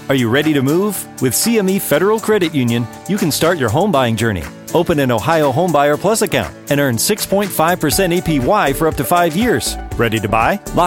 Are you ready to move? With CME Federal Credit Union, you can start your home buying journey. Open an Ohio Homebuyer Plus account and earn 6.5% APY for up to 5 years. Ready to buy?